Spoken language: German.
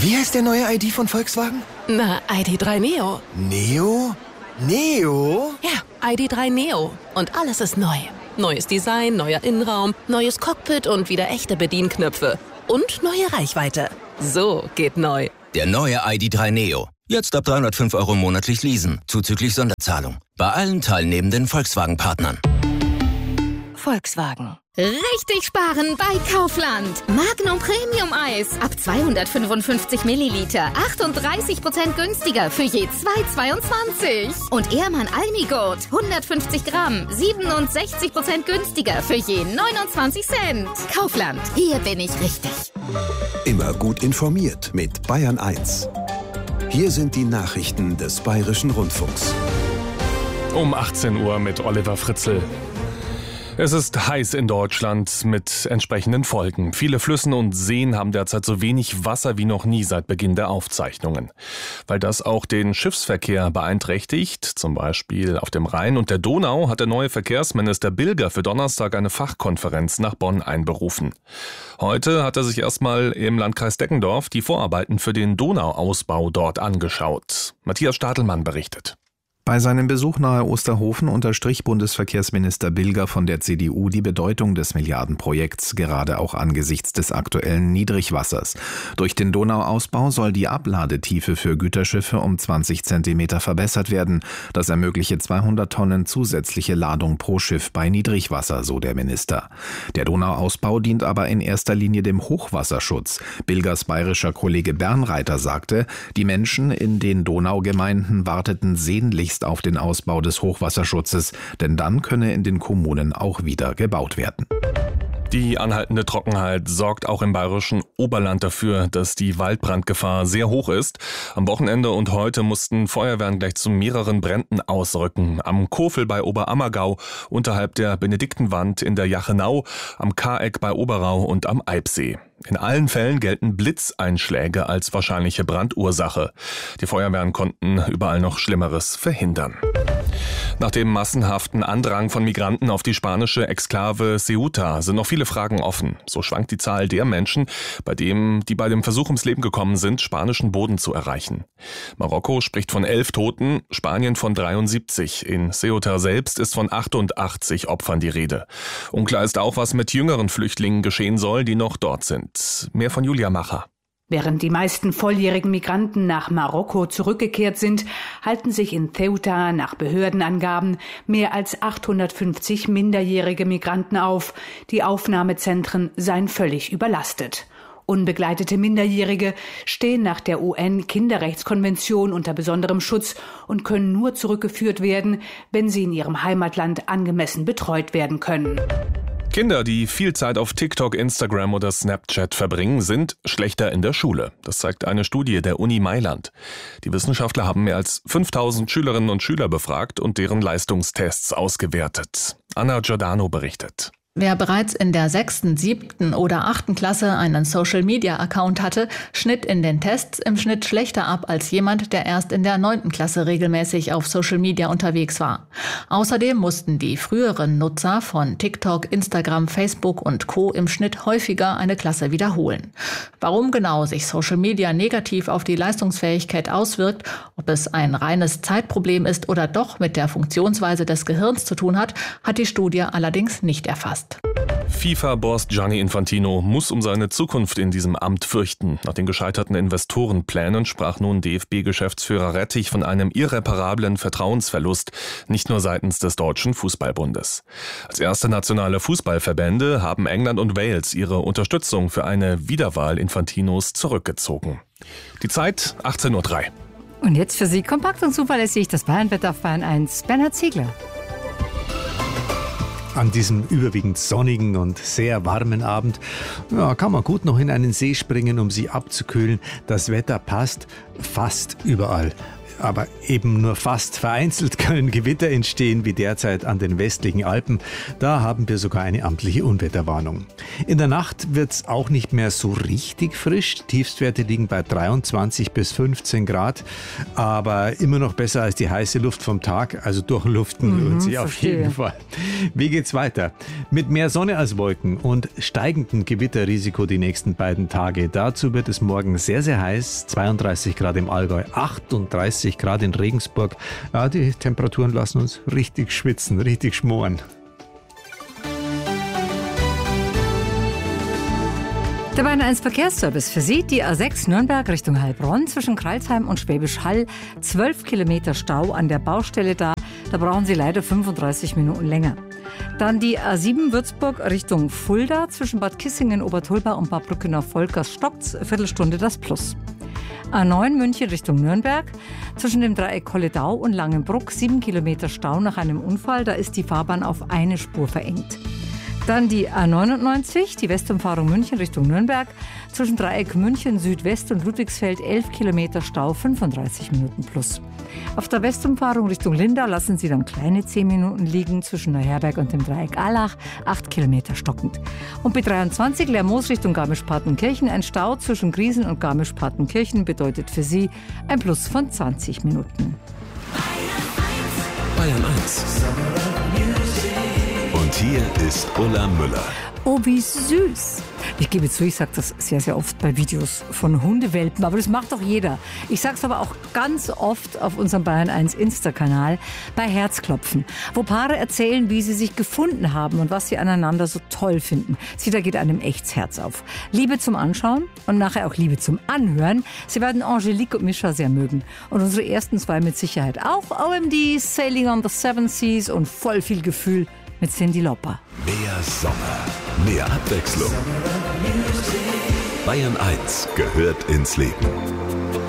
Wie heißt der neue ID von Volkswagen? Na, ID.3 Neo. Neo? Neo? Ja, ID.3 Neo. Und alles ist neu. Neues Design, neuer Innenraum, neues Cockpit und wieder echte Bedienknöpfe. Und neue Reichweite. So geht neu. Der neue ID.3 Neo. Jetzt ab 305 € monatlich leasen, zuzüglich Sonderzahlung. Bei allen teilnehmenden Volkswagen-Partnern. Volkswagen. Richtig sparen bei Kaufland. Magnum Premium Eis ab 255 Milliliter. 38% günstiger für je 2,22. Und Ehrmann Almigurt 150 Gramm. 67% günstiger für je 29 Cent. Kaufland, hier bin ich richtig. Immer gut informiert mit Bayern 1. Hier sind die Nachrichten des Bayerischen Rundfunks. Um 18 Uhr mit Oliver Fritzl. Es ist heiß in Deutschland mit entsprechenden Folgen. Viele Flüsse und Seen haben derzeit so wenig Wasser wie noch nie seit Beginn der Aufzeichnungen. Weil das auch den Schiffsverkehr beeinträchtigt, zum Beispiel auf dem Rhein und der Donau, hat der neue Verkehrsminister Bilger für Donnerstag eine Fachkonferenz nach Bonn einberufen. Heute hat er sich erstmal im Landkreis Deggendorf die Vorarbeiten für den Donauausbau dort angeschaut. Matthias Stadelmann berichtet. Bei seinem Besuch nahe Osterhofen unterstrich Bundesverkehrsminister Bilger von der CDU die Bedeutung des Milliardenprojekts, gerade auch angesichts des aktuellen Niedrigwassers. Durch den Donauausbau soll die Abladetiefe für Güterschiffe um 20 Zentimeter verbessert werden. Das ermögliche 200 Tonnen zusätzliche Ladung pro Schiff bei Niedrigwasser, so der Minister. Der Donauausbau dient aber in erster Linie dem Hochwasserschutz. Bilgers bayerischer Kollege Bernreiter sagte, die Menschen in den Donaugemeinden warteten sehnlichst auf den Ausbau des Hochwasserschutzes, denn dann könne in den Kommunen auch wieder gebaut werden. Die anhaltende Trockenheit sorgt auch im bayerischen Oberland dafür, dass die Waldbrandgefahr sehr hoch ist. Am Wochenende und heute mussten Feuerwehren gleich zu mehreren Bränden ausrücken. Am Kofel bei Oberammergau, unterhalb der Benediktenwand in der Jachenau, am Kareck bei Oberau und am Eibsee. In allen Fällen gelten Blitzeinschläge als wahrscheinliche Brandursache. Die Feuerwehren konnten überall noch Schlimmeres verhindern. Nach dem massenhaften Andrang von Migranten auf die spanische Exklave Ceuta sind noch viele Fragen offen. So schwankt die Zahl der Menschen, die bei dem Versuch ums Leben gekommen sind, spanischen Boden zu erreichen. Marokko spricht von 11 Toten, Spanien von 73. In Ceuta selbst ist von 88 Opfern die Rede. Unklar ist auch, was mit jüngeren Flüchtlingen geschehen soll, die noch dort sind. Mehr von Julia Macher. Während die meisten volljährigen Migranten nach Marokko zurückgekehrt sind, halten sich in Ceuta nach Behördenangaben mehr als 850 minderjährige Migranten auf. Die Aufnahmezentren seien völlig überlastet. Unbegleitete Minderjährige stehen nach der UN-Kinderrechtskonvention unter besonderem Schutz und können nur zurückgeführt werden, wenn sie in ihrem Heimatland angemessen betreut werden können. Kinder, die viel Zeit auf TikTok, Instagram oder Snapchat verbringen, sind schlechter in der Schule. Das zeigt eine Studie der Uni Mailand. Die Wissenschaftler haben mehr als 5000 Schülerinnen und Schüler befragt und deren Leistungstests ausgewertet. Anna Giordano berichtet. Wer bereits in der 6., 7. oder 8. Klasse einen Social-Media-Account hatte, schnitt in den Tests im Schnitt schlechter ab als jemand, der erst in der 9. Klasse regelmäßig auf Social Media unterwegs war. Außerdem mussten die früheren Nutzer von TikTok, Instagram, Facebook und Co. im Schnitt häufiger eine Klasse wiederholen. Warum genau sich Social Media negativ auf die Leistungsfähigkeit auswirkt, ob es ein reines Zeitproblem ist oder doch mit der Funktionsweise des Gehirns zu tun hat, hat die Studie allerdings nicht erfasst. FIFA-Boss Gianni Infantino muss um seine Zukunft in diesem Amt fürchten. Nach den gescheiterten Investorenplänen sprach nun DFB-Geschäftsführer Rettich von einem irreparablen Vertrauensverlust, nicht nur seitens des Deutschen Fußballbundes. Als erste nationale Fußballverbände haben England und Wales ihre Unterstützung für eine Wiederwahl Infantinos zurückgezogen. Die Zeit 18:03 Uhr. Und jetzt für Sie kompakt und zuverlässig das Bayernwetter auf Bayern 1. Bernhard Ziegler. An diesem überwiegend sonnigen und sehr warmen Abend kann man gut noch in einen See springen, um sich abzukühlen. Das Wetter passt fast überall. aber eben nur fast. Vereinzelt können Gewitter entstehen, wie derzeit an den westlichen Alpen. Da haben wir sogar eine amtliche Unwetterwarnung. In der Nacht wird es auch nicht mehr so richtig frisch. Tiefstwerte liegen bei 23 bis 15 Grad, aber immer noch besser als die heiße Luft vom Tag. Also durchluften lohnt sich auf jeden Fall. Wie geht's weiter? Mit mehr Sonne als Wolken und steigendem Gewitterrisiko die nächsten beiden Tage. Dazu wird es morgen sehr, sehr heiß. 32 Grad im Allgäu, 38 Grad in Regensburg. Ja, die Temperaturen lassen uns richtig schwitzen, richtig schmoren. Der Bayern 1 Verkehrsservice versieht die A6 Nürnberg Richtung Heilbronn zwischen Crailsheim und Schwäbisch Hall. 12 Kilometer Stau an der Baustelle da. Da brauchen Sie leider 35 Minuten länger. Dann die A7 Würzburg Richtung Fulda zwischen Bad Kissingen, Obertulba und Bad Brückener-Volkers stockt's, Viertelstunde das Plus. A9 München Richtung Nürnberg zwischen dem Dreieck Kolledau und Langenbruck 7 Kilometer Stau nach einem Unfall. Da ist die Fahrbahn auf eine Spur verengt. Dann die A99, die Westumfahrung München Richtung Nürnberg. Zwischen Dreieck München Südwest und Ludwigsfeld 11 Kilometer Stau, 35 Minuten plus. Auf der Westumfahrung Richtung Lindau lassen Sie dann kleine 10 Minuten liegen zwischen Neuherberg und dem Dreieck Allach, 8 Kilometer stockend. Und B23 Lermoos Richtung Garmisch-Partenkirchen, ein Stau zwischen Griesen und Garmisch-Partenkirchen bedeutet für Sie ein Plus von 20 Minuten. Bayern 1. Und hier ist Ulla Müller. Oh, wie süß. Ich gebe zu, ich sage das sehr, sehr oft bei Videos von Hundewelpen, aber das macht doch jeder. Ich sage es aber auch ganz oft auf unserem Bayern 1 Insta-Kanal bei Herzklopfen, wo Paare erzählen, wie sie sich gefunden haben und was sie aneinander so toll finden. Sieh, da geht einem echt das Herz auf. Liebe zum Anschauen und nachher auch Liebe zum Anhören. Sie werden Angelique und Mischa sehr mögen. Und unsere ersten zwei mit Sicherheit auch. OMD, Sailing on the Seven Seas und voll viel Gefühl mit Cyndi Lauper. Mehr Sommer, mehr Abwechslung. Bayern 1 gehört ins Leben.